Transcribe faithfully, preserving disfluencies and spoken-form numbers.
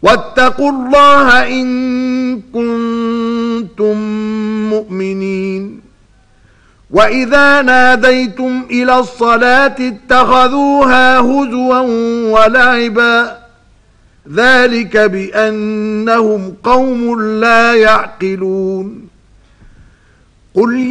واتقوا الله إن كنتم مؤمنين وإذا ناديتم إلى الصلاة اتخذوها هزوا ولعبا ذلك بأنهم قوم لا يعقلون قل